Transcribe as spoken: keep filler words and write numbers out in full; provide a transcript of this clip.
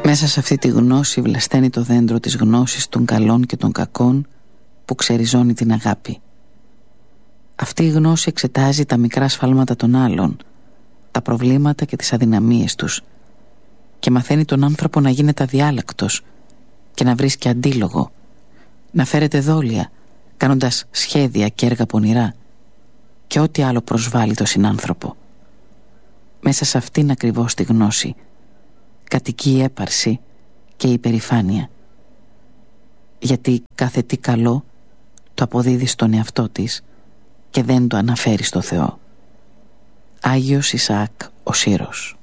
Μέσα σε αυτή τη γνώση βλασταίνει το δέντρο της γνώσης των καλών και των κακών που ξεριζώνει την αγάπη. Αυτή η γνώση εξετάζει τα μικρά σφάλματα των άλλων, τα προβλήματα και τις αδυναμίες τους και μαθαίνει τον άνθρωπο να γίνεται αδιάλακτος και να βρίσκει αντίλογο, να φέρεται δόλια κάνοντας σχέδια και έργα πονηρά και ό,τι άλλο προσβάλλει το συνάνθρωπο. Μέσα σε αυτήν ακριβώς τη γνώση κατοικεί η έπαρση και η υπερηφάνεια, γιατί κάθε τι καλό το αποδίδει στον εαυτό της και δεν το αναφέρει στο Θεό. Άγιος Ισαάκ ο Σύρος.